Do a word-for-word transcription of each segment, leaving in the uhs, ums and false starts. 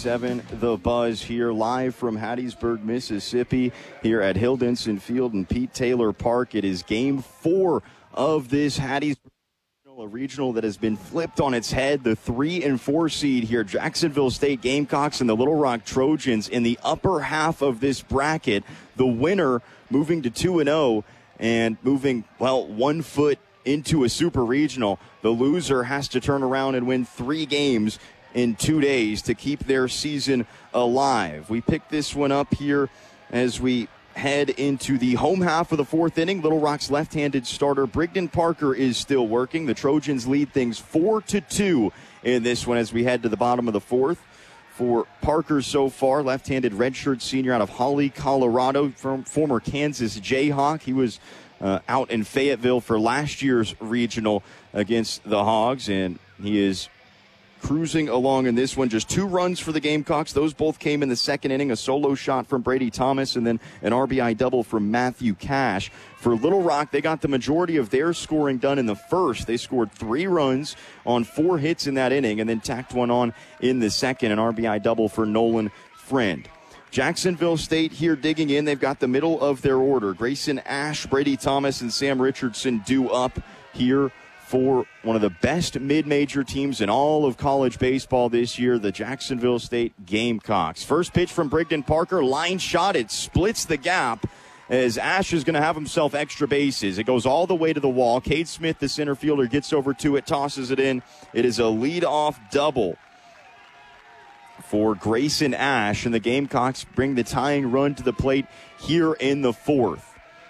seven The Buzz here live from Hattiesburg, Mississippi, here at Hill Denson Field and Pete Taylor Park. It is game four of this Hattiesburg regional, a regional that has been flipped on its head. The three and four seed here, Jacksonville State Gamecocks and the Little Rock Trojans in the upper half of this bracket. The winner moving to two and oh and moving, well, one foot into a super regional. The loser has to turn around and win three games in two days to keep their season alive. We pick this one up here as we head into the home half of the fourth inning. Little Rock's left-handed starter Brigden Parker is still working. The Trojans lead things four to two in this one as we head to the bottom of the fourth. For Parker so far, left-handed redshirt senior out of Holly, Colorado, from former Kansas Jayhawk. He was Uh, out in Fayetteville for last year's regional against the Hogs, and he is cruising along in this one. Just two runs for the Gamecocks. Those both came in the second inning, a solo shot from Brady Thomas and then an R B I double from Matthew Cash. For Little Rock, they got the majority of their scoring done in the first. They scored three runs on four hits in that inning and then tacked one on in the second, an R B I double for Nolan Friend. Jacksonville State here digging in. They've got the middle of their order. Grayson Ash, Brady Thomas, and Sam Richardson due up here for one of the best mid-major teams in all of college baseball this year, the Jacksonville State Gamecocks. First pitch from Brigden Parker, line shot. It splits the gap as Ash is going to have himself extra bases. It goes all the way to the wall. Cade Smith, the center fielder, gets over to it, tosses it in. It is a leadoff double for Grayson Ash, and the Gamecocks bring the tying run to the plate here in the fourth.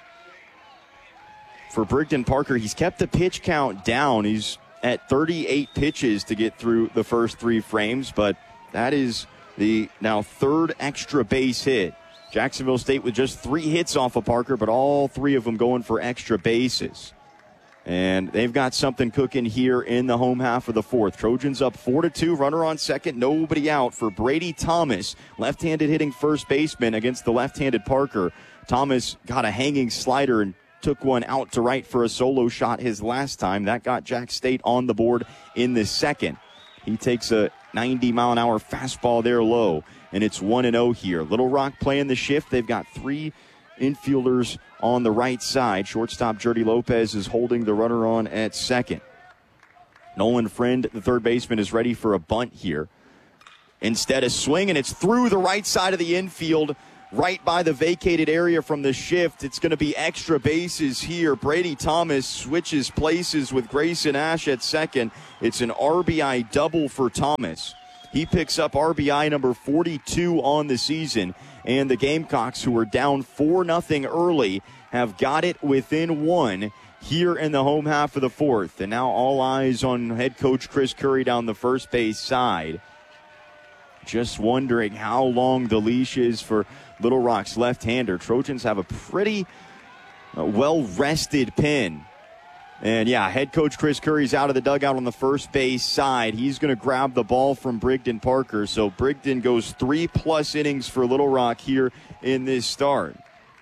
For Brigden Parker, he's kept the pitch count down. He's at thirty-eight pitches to get through the first three frames, but that is the now third extra base hit. Jacksonville State with just three hits off of Parker, but all three of them going for extra bases. And they've got something cooking here in the home half of the fourth. Trojans up four to two, runner on second, nobody out for Brady Thomas, left-handed hitting first baseman against the left-handed Parker. Thomas got a hanging slider and took one out to right for a solo shot his last time. That got Jack State on the board in the second. He takes a ninety mile an hour fastball there low, and it's one and oh here. Little Rock playing the shift. They've got three infielders on the right side. Shortstop Jordy Lopez is holding the runner on at second. Nolan Friend, the third baseman, is ready for a bunt here. Instead, a swing, and it's through the right side of the infield, right by the vacated area from the shift. It's going to be extra bases here. Brady Thomas switches places with Grayson Ash at second. It's an R B I double for Thomas. He picks up R B I number forty-two on the season. And the Gamecocks, who were down four nothing early, have got it within one here in the home half of the fourth. And now all eyes on head coach Chris Curry down the first base side. Just wondering how long the leash is for Little Rock's left-hander. Trojans have a pretty uh, well-rested pin. And, yeah, head coach Chris Curry's out of the dugout on the first base side. He's going to grab the ball from Brigden Parker. So Brigden goes three-plus innings for Little Rock here in this start.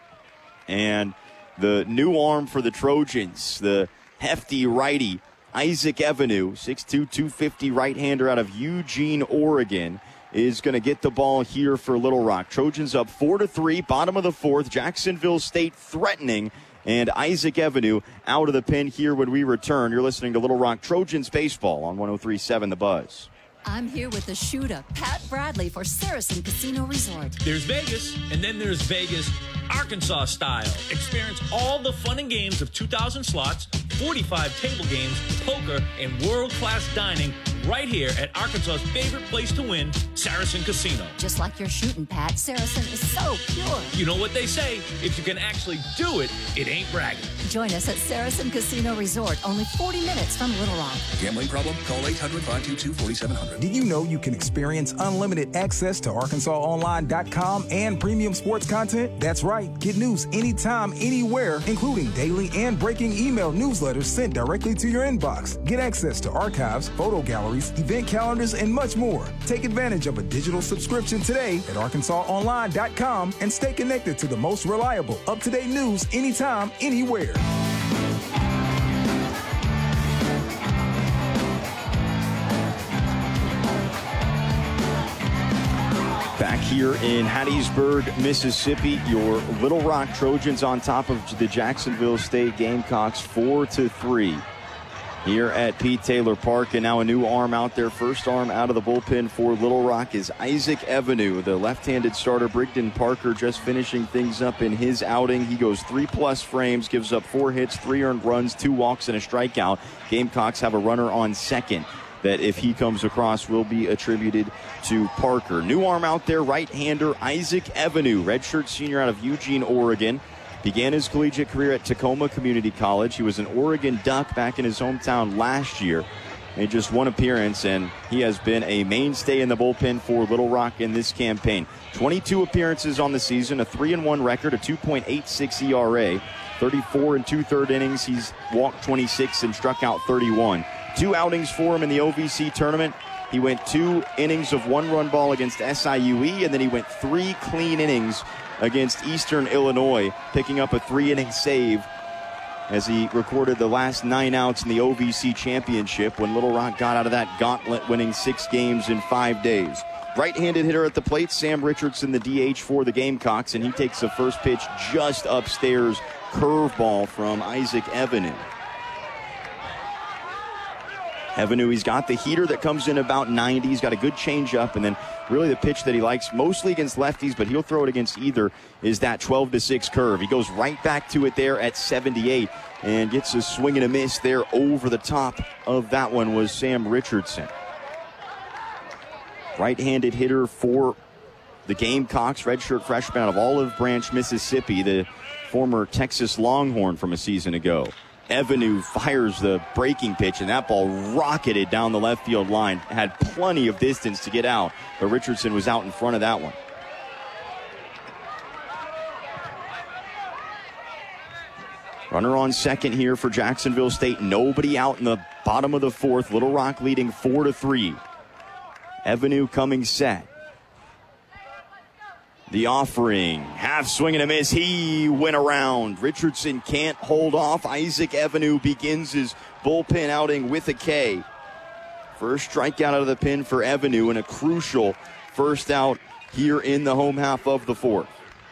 And the new arm for the Trojans, the hefty righty, Isaac Evenue, six two, two fifty right-hander out of Eugene, Oregon, is going to get the ball here for Little Rock. Trojans up four to three, bottom of the fourth. Jacksonville State threatening. And Isaac Evenue out of the pen here when we return. You're listening to Little Rock Trojans Baseball on one oh three point seven The Buzz. I'm here with the shooter, Pat Bradley, for Saracen Casino Resort. There's Vegas, and then there's Vegas, Arkansas style. Experience all the fun and games of two thousand slots, forty-five table games, poker, and world-class dining right here at Arkansas's favorite place to win, Saracen Casino. Just like you're shooting, Pat, Saracen is so pure. You know what they say, if you can actually do it, it ain't bragging. Join us at Saracen Casino Resort, only forty minutes from Little Rock. Gambling problem? Call eight hundred, five two two, four seven zero zero. Did you know you can experience unlimited access to Arkansas Online dot com and premium sports content? That's right. Get news anytime, anywhere, including daily and breaking email newsletters sent directly to your inbox. Get access to archives, photo galleries, event calendars, and much more. Take advantage of a digital subscription today at Arkansas Online dot com and stay connected to the most reliable, up-to-date news anytime, anywhere. Back here in Hattiesburg, Mississippi, your Little Rock Trojans on top of the Jacksonville State Gamecocks four to three. Here at Pete Taylor Park, and now a new arm out there. First arm out of the bullpen for Little Rock is Isaac Evenue, the left-handed starter. Brigden Parker just finishing things up in his outing. He goes three-plus frames, gives up four hits, three earned runs, two walks, and a strikeout. Gamecocks have a runner on second that, if he comes across, will be attributed to Parker. New arm out there, right-hander Isaac Evenue, redshirt senior out of Eugene, Oregon. Began his collegiate career at Tacoma Community College. He was an Oregon Duck back in his hometown last year. Made just one appearance, and he has been a mainstay in the bullpen for Little Rock in this campaign. twenty-two appearances on the season, a three and one record, a two point eight six E R A. thirty-four and two-third innings. He's walked twenty-six and struck out thirty-one. Two outings for him in the O V C tournament. He went two innings of one-run ball against S I U E, and then he went three clean innings against Eastern Illinois, picking up a three-inning save as he recorded the last nine outs in the O V C championship when Little Rock got out of that gauntlet, winning six games in five days. Right-handed hitter at the plate, Sam Richardson, the D H for the Gamecocks, and he takes the first pitch just upstairs, curveball from Isaac Evenue. Evenue, he's got the heater that comes in about ninety. He's got a good changeup, and then really the pitch that he likes mostly against lefties, but he'll throw it against either, is that twelve to six curve. He goes right back to it there at seventy-eight and gets a swing and a miss there. Over the top of that one was Sam Richardson. Right-handed hitter for the Gamecocks, redshirt freshman out of Olive Branch, Mississippi, the former Texas Longhorn from a season ago. Evenue fires the breaking pitch, and that ball rocketed down the left field line. Had plenty of distance to get out, but Richardson was out in front of that one. Runner on second here for Jacksonville State. Nobody out in the bottom of the fourth. Little Rock leading four to three. Evenue coming set. The offering, half swing and a miss. He went around. Richardson can't hold off. Isaac Evenue begins his bullpen outing with a K. First strikeout out of the pen for Evenue, and a crucial first out here in the home half of the fourth.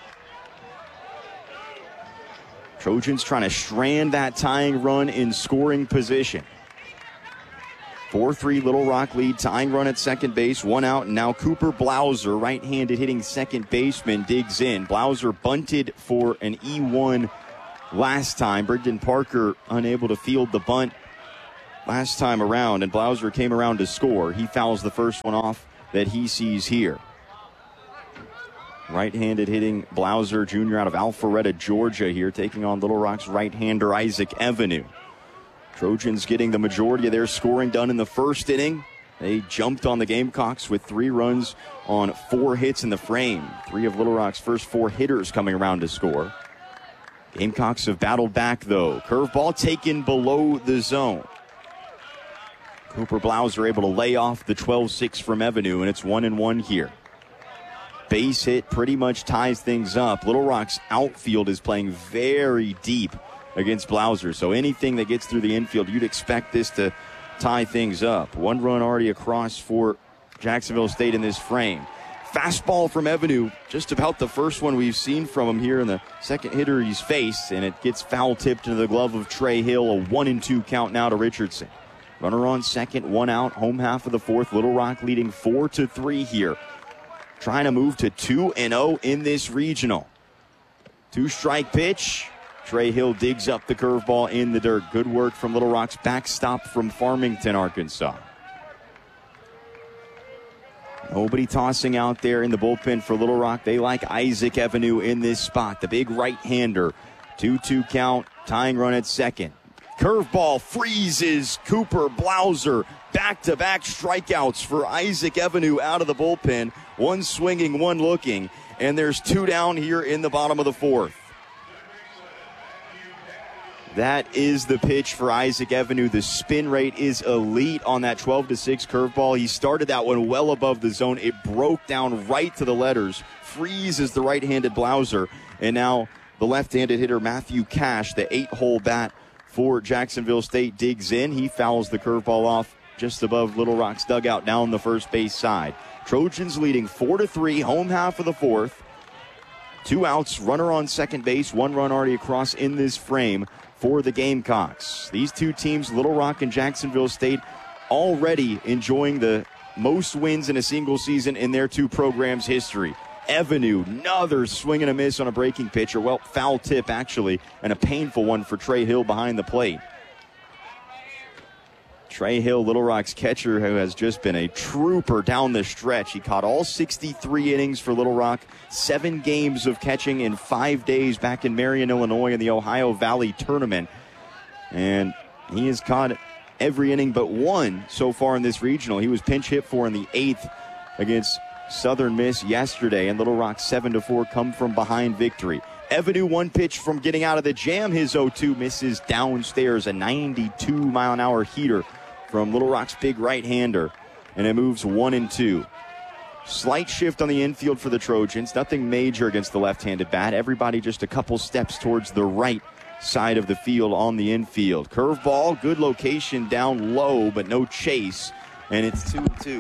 Trojans trying to strand that tying run in scoring position. four three Little Rock lead, tying run at second base, one out, and now Cooper Blauser, right-handed hitting second baseman, digs in. Blauser bunted for an E one last time. Brigden Parker unable to field the bunt last time around, and Blauser came around to score. He fouls the first one off that he sees here. Right-handed hitting Blauser, junior out of Alpharetta, Georgia here, taking on Little Rock's right-hander Isaac Evenue. Trojans getting the majority of their scoring done in the first inning. They jumped on the Gamecocks with three runs on four hits in the frame. Three of Little Rock's first four hitters coming around to score. Gamecocks have battled back, though. Curveball taken below the zone. Cooper Blauser able to lay off the twelve six from Evenue, and it's one and one here. Base hit pretty much ties things up. Little Rock's outfield is playing very deep against Blauser, so anything that gets through the infield, you'd expect this to tie things up. One run already across for Jacksonville State in this frame. Fastball from Evenue, just about the first one we've seen from him here in the second hitter he's faced, and it gets foul tipped into the glove of Trey Hill. A one and two count now to Richardson. Runner on second, one out, home half of the fourth. Little Rock leading four to three here. Trying to move to two and oh in this regional. Two strike pitch. Trey Hill digs up the curveball in the dirt. Good work from Little Rock's backstop from Farmington, Arkansas. Nobody tossing out there in the bullpen for Little Rock. They like Isaac Evenue in this spot. The big right-hander. two two count, tying run at second. Curveball freezes Cooper Blauser. Back-to-back strikeouts for Isaac Evenue out of the bullpen. One swinging, one looking. And there's two down here in the bottom of the fourth. That is the pitch for Isaac Evenue. The spin rate is elite on that twelve to six curveball. He started that one well above the zone. It broke down right to the letters. Freezes the right-handed Blauser. And now the left-handed hitter Matthew Cash, the eight-hole bat for Jacksonville State, digs in. He fouls the curveball off just above Little Rock's dugout down the first base side. Trojans leading four to three, home half of the fourth. Two outs, runner on second base, one run already across in this frame for the Gamecocks. These two teams, Little Rock and Jacksonville State, already enjoying the most wins in a single season in their two programs' history. Avenue, another swing and a miss on a breaking pitch, or well, foul tip actually, and a painful one for Trey Hill behind the plate. Trey Hill, Little Rock's catcher, who has just been a trooper down the stretch. He caught all sixty-three innings for Little Rock, seven games of catching in five days back in Marion, Illinois in the Ohio Valley Tournament. And he has caught every inning but one so far in this regional. He was pinch hit for in the eighth against Southern Miss yesterday, and Little Rock seven to four come from behind victory. Avenue, one pitch from getting out of the jam. His oh two misses downstairs, a ninety-two mile an hour heater from Little Rock's big right-hander, and it moves one and two. Slight shift on the infield for the Trojans. Nothing major against the left-handed bat. Everybody just a couple steps towards the right side of the field on the infield. Curveball, good location down low, but no chase, and it's two two.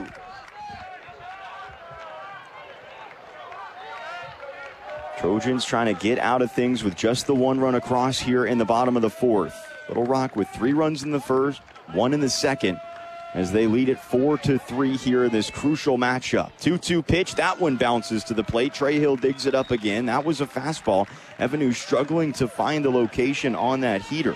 Trojans trying to get out of things with just the one run across here in the bottom of the fourth. Little Rock with three runs in the first, one in the second, as they lead it four to three here in this crucial matchup. two two pitch, that one bounces to the plate. Trey Hill digs it up again. That was a fastball. Avenue struggling to find the location on that heater.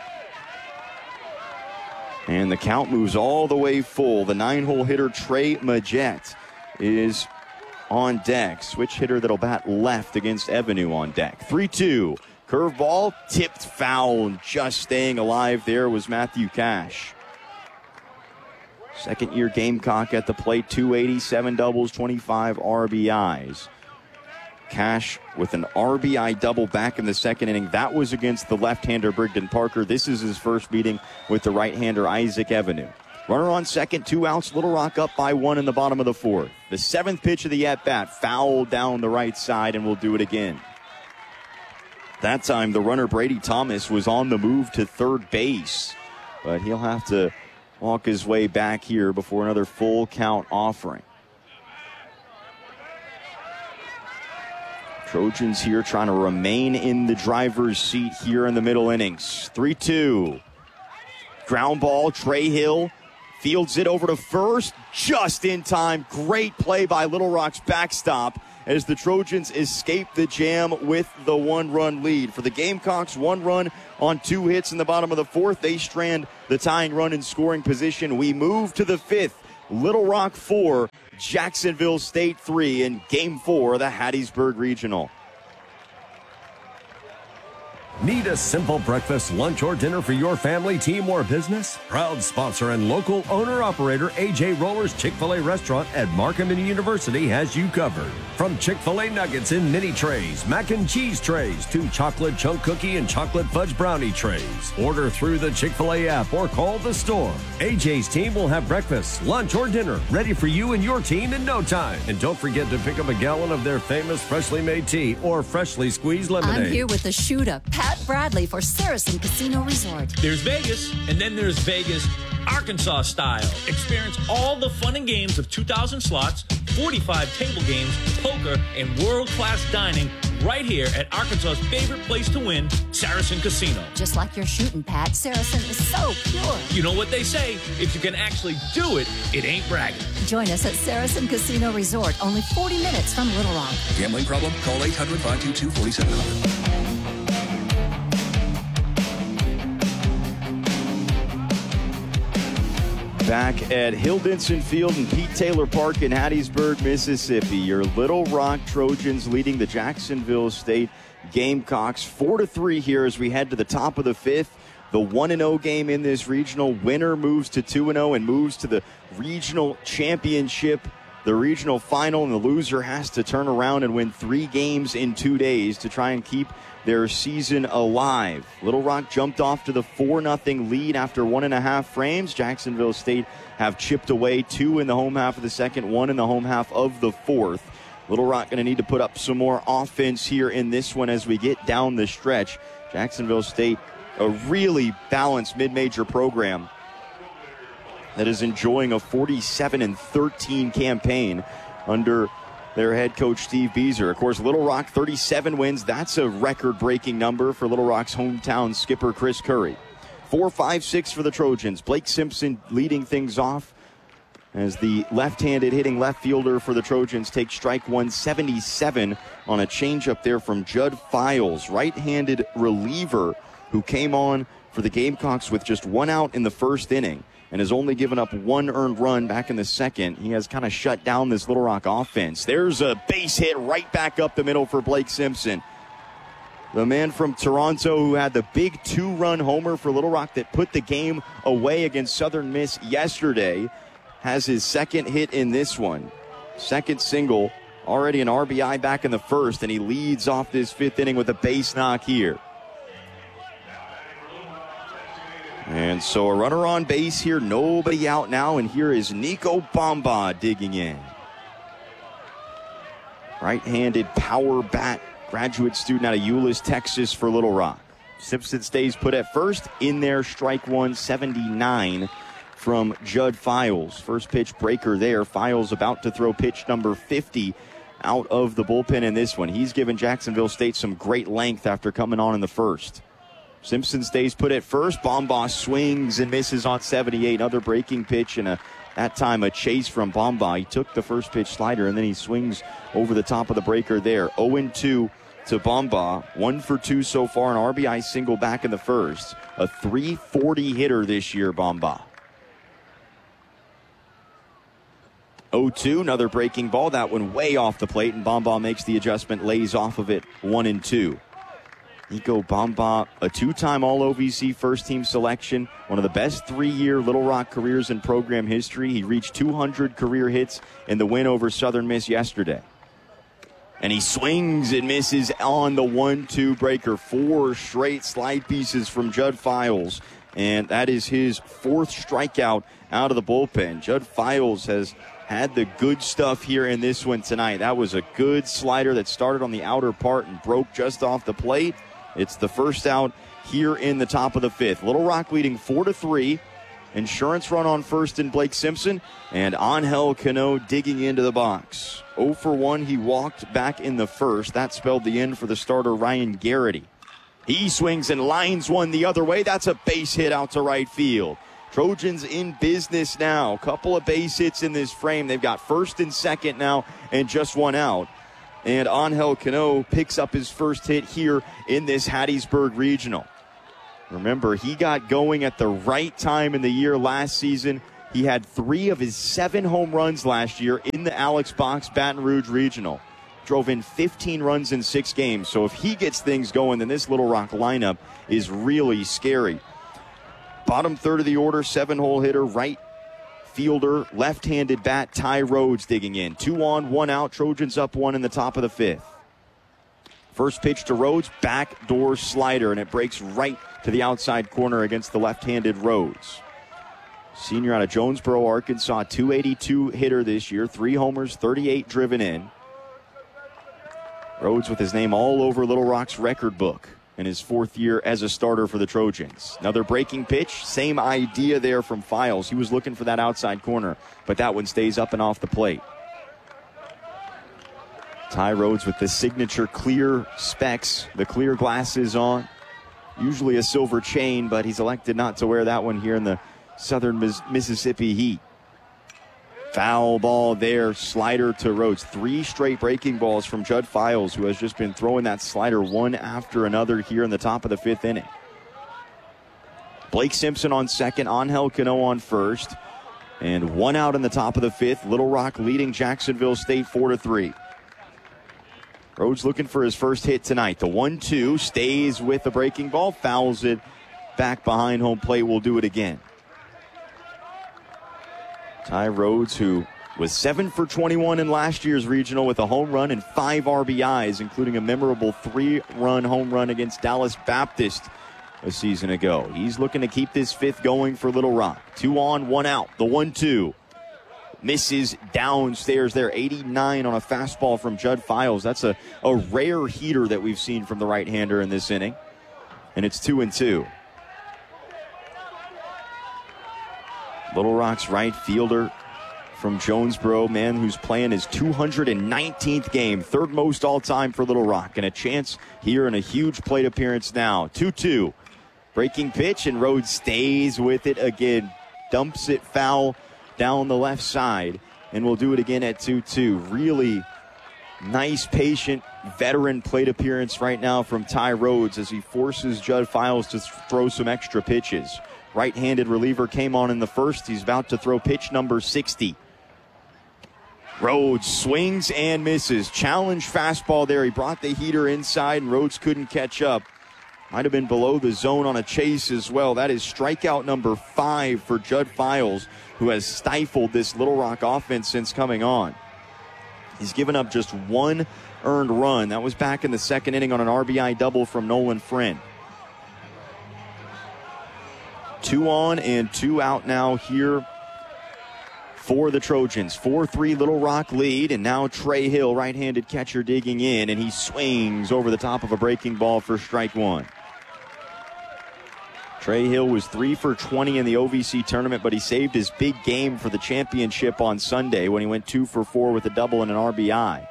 And the count moves all the way full. The nine-hole hitter Trey Majette is on deck. Switch hitter that'll bat left against Avenue on deck. three two. Curveball tipped foul, and just staying alive there was Matthew Cash. Second year Gamecock at the plate, two eighty, seven doubles, twenty-five R B Is. Cash with an R B I double back in the second inning. That was against the left-hander Brigden Parker. This is his first meeting with the right-hander Isaac Avenue. Runner on second, two outs, Little Rock up by one in the bottom of the fourth. The seventh pitch of the at-bat, foul down the right side, and we'll do it again. That time, the runner Brady Thomas was on the move to third base, but he'll have to walk his way back here before another full count offering. Trojans here trying to remain in the driver's seat here in the middle innings. three two. Ground ball, Trey Hill fields it over to first, just in time. Great play by Little Rock's backstop as the Trojans escape the jam with the one-run lead. For the Gamecocks, one run on two hits in the bottom of the fourth. They strand the tying run in scoring position. We move to the fifth. Little Rock four, Jacksonville State three in Game four of the Hattiesburg Regional. Need a simple breakfast, lunch, or dinner for your family, team, or business? Proud sponsor and local owner-operator A J Roller's Chick-fil-A restaurant at Markham University has you covered. From Chick-fil-A nuggets in mini trays, mac and cheese trays, to chocolate chunk cookie and chocolate fudge brownie trays. Order through the Chick-fil-A app or call the store. A J's team will have breakfast, lunch, or dinner ready for you and your team in no time. And don't forget to pick up a gallon of their famous freshly made tea or freshly squeezed lemonade. I'm here with the shooter, Pat Bradley, for Saracen Casino Resort. There's Vegas, and then there's Vegas, Arkansas style. Experience all the fun and games of two thousand slots, forty-five table games, poker, and world-class dining right here at Arkansas's favorite place to win, Saracen Casino. Just like you're shooting, Pat, Saracen is so pure. You know what they say, if you can actually do it, it ain't bragging. Join us at Saracen Casino Resort, only forty minutes from Little Rock. Gambling problem? Call eight hundred, five two two, four seven zero zero. Back at Hill Denson Field and Pete Taylor Park in Hattiesburg, Mississippi. Your Little Rock Trojans leading the Jacksonville State Gamecocks four to three here as we head to the top of the fifth. The one and oh game in this regional. Winner moves to two and oh and moves to the regional championship, the regional final, and the loser has to turn around and win three games in two days to try and keep their season alive. Little Rock jumped off to the four nothing lead after one and a half frames. Jacksonville State have chipped away two in the home half of the second, one in the home half of the fourth. Little Rock going to need to put up some more offense here in this one as we get down the stretch. Jacksonville State, a really balanced mid-major program that is enjoying a forty-seven and thirteen campaign under their head coach Steve Beazer. Of course, Little Rock, thirty-seven wins. That's a record-breaking number for Little Rock's hometown skipper Chris Curry. four five six for the Trojans. Blake Simpson leading things off as the left-handed hitting left fielder for the Trojans takes strike one, seventy-seven on a changeup there from Judd Files, right-handed reliever who came on for the Gamecocks with just one out in the first inning and has only given up one earned run back in the second. He has kind of shut down this Little Rock offense. There's a base hit right back up the middle for Blake Simpson. The man from Toronto who had the big two-run homer for Little Rock that put the game away against Southern Miss yesterday has his second hit in this one. Second single, already an R B I back in the first, and he leads off this fifth inning with a base knock here. And so a runner on base here, nobody out now, and here is Nico Bamba digging in. Right-handed power bat, graduate student out of Euless, Texas for Little Rock. Simpson stays put at first. In there, strike one, seventy-nine from Judd Files. First pitch breaker there. Files about to throw pitch number fifty out of the bullpen in this one. He's given Jacksonville State some great length after coming on in the first. Simpson stays put at first. Bomba swings and misses on seventy-eight. Another breaking pitch and a, that time a chase from Bomba. He took the first pitch slider and then he swings over the top of the breaker there. oh and two to Bomba. One for two so far. An R B I single back in the first. A three forty hitter this year, Bomba. oh two, another breaking ball. That one way off the plate, and Bomba makes the adjustment, lays off of it. One and two. Nico Bamba, a two-time All-O V C first-team selection, one of the best three-year Little Rock careers in program history. He reached two hundred career hits in the win over Southern Miss yesterday. And he swings and misses on the one two breaker. Four straight slide pieces from Judd Files, and that is his fourth strikeout out of the bullpen. Judd Files has had the good stuff here in this one tonight. That was a good slider that started on the outer part and broke just off the plate. It's the first out here in the top of the fifth. Little Rock leading four to three. Insurance run on first in Blake Simpson, and Angel Cano digging into the box. oh for one, he walked back in the first. That spelled the end for the starter, Ryan Garrity. He swings and lines one the other way. That's a base hit out to right field. Trojans in business now. Couple of base hits in this frame. They've got first and second now and just one out. And Angel Cano picks up his first hit here in this Hattiesburg Regional. Remember, he got going at the right time in the year last season. He had three of his seven home runs last year in the Alex Box Baton Rouge Regional. Drove in fifteen runs in six games. So if he gets things going, then this Little Rock lineup is really scary. Bottom third of the order, seven-hole hitter, right fielder, left-handed bat, Ty Rhodes digging in. Two on, one out. Trojans up one in the top of the fifth. First pitch to Rhodes, backdoor slider, and it breaks right to the outside corner against the left-handed Rhodes. Senior out of Jonesboro, Arkansas, two eighty-two hitter this year, three homers, thirty-eight driven in. Rhodes with his name all over Little Rock's record book in his fourth year as a starter for the Trojans. Another breaking pitch, same idea there from Files. He was looking for that outside corner, but that one stays up and off the plate. Ty Rhodes with the signature clear specs, the clear glasses on. Usually a silver chain, but he's elected not to wear that one here in the Southern Mississippi heat. Foul ball there, slider to Rhodes. Three straight breaking balls from Judd Files, who has just been throwing that slider one after another here in the top of the fifth inning. Blake Simpson on second, Angel Cano on first, and one out in the top of the fifth. Little Rock leading Jacksonville State four to three. Rhodes looking for his first hit tonight. The one two stays with the breaking ball, fouls it back behind home plate. Will do it again. Ty Rhodes, who was seven for twenty-one in last year's regional with a home run and five R B Is, including a memorable three-run home run against Dallas Baptist a season ago. He's looking to keep this fifth going for Little Rock. Two on, one out. The one two. Misses downstairs there. eighty-nine on a fastball from Judd Files. That's a, a rare heater that we've seen from the right-hander in this inning. And it's two and two. Little Rock's right fielder from Jonesboro, man who's playing his two hundred nineteenth game, third most all-time for Little Rock, and a chance here in a huge plate appearance now. two two. Breaking pitch, and Rhodes stays with it again. Dumps it foul down the left side, and we'll do it again at two two. Really nice, patient, veteran plate appearance right now from Ty Rhodes as he forces Judd Files to throw some extra pitches. Right-handed reliever came on in the first. He's about to throw pitch number sixty. Rhodes swings and misses. Challenge fastball there. He brought the heater inside, and Rhodes couldn't catch up. Might have been below the zone on a chase as well. That is strikeout number five for Judd Files, who has stifled this Little Rock offense since coming on. He's given up just one earned run. That was back in the second inning on an R B I double from Nolan Friend. Two on and two out now here for the Trojans. four three Little Rock lead, and now Trey Hill, right-handed catcher, digging in, and he swings over the top of a breaking ball for strike one. Trey Hill was three for twenty in the O V C tournament, but he saved his big game for the championship on Sunday when he went two for four with a double and an R B I.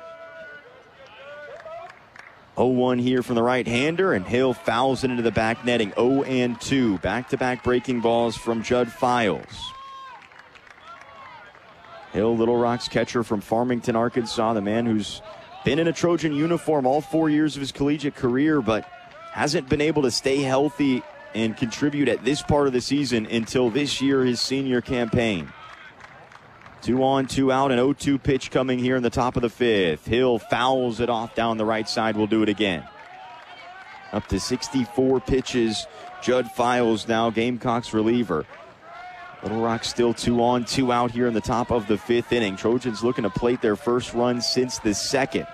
oh one here from the right-hander, and Hill fouls it into the back netting. oh and two. Back-to-back breaking balls from Judd Files. Hill, Little Rock's catcher from Farmington, Arkansas, the man who's been in a Trojan uniform all four years of his collegiate career, but hasn't been able to stay healthy and contribute at this part of the season until this year, his senior campaign. Two on, two out, an oh two pitch coming here in the top of the fifth. Hill fouls it off down the right side. We'll do it again. Up to sixty-four pitches. Judd Files now, Gamecocks reliever. Little Rock still two on, two out here in the top of the fifth inning. Trojans looking to plate their first run since the second.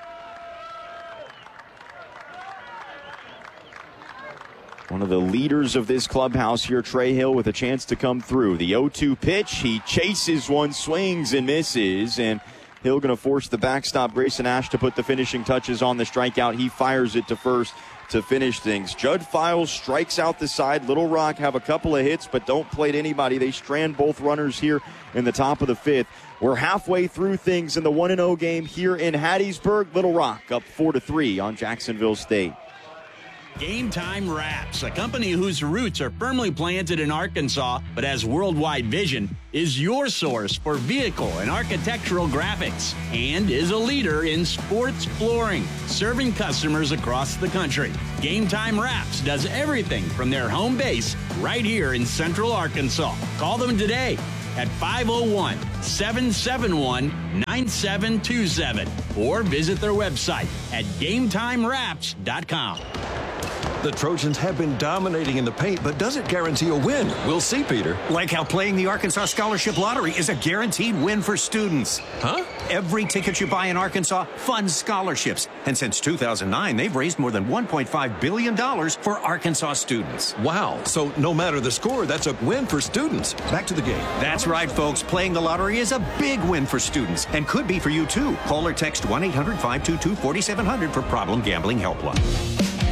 One of the leaders of this clubhouse here, Trey Hill, with a chance to come through. The oh two pitch, he chases one, swings and misses, and Hill going to force the backstop, Grayson Ash, to put the finishing touches on the strikeout. He fires it to first to finish things. Judd Files strikes out the side. Little Rock have a couple of hits, but don't plate anybody. They strand both runners here in the top of the fifth. We're halfway through things in the one and oh game here in Hattiesburg. Little Rock up four to three on Jacksonville State. Game Time Wraps, a company whose roots are firmly planted in Arkansas but has worldwide vision, is your source for vehicle and architectural graphics and is a leader in sports flooring, serving customers across the country. Game Time Wraps does everything from their home base right here in Central Arkansas. Call them today at five oh one, seven seven one, nine seven two seven or visit their website at game time wraps dot com. The Trojans have been dominating in the paint, but does it guarantee a win? We'll see, Peter. Like how playing the Arkansas Scholarship Lottery is a guaranteed win for students. Huh? Every ticket you buy in Arkansas funds scholarships. And since two thousand nine, they've raised more than one point five billion dollars for Arkansas students. Wow. So no matter the score, that's a win for students. Back to the game. That's right, folks. Playing the lottery is a big win for students and could be for you, too. Call or text one eight hundred, five two two, four seven zero zero for Problem Gambling Helpline.